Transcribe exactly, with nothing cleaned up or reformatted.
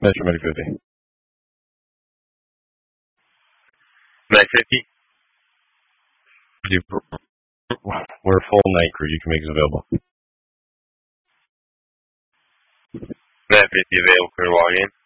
Metro Medic fifty. Med fifty? We're a full night crew. You can make us available. Med fifty available for login.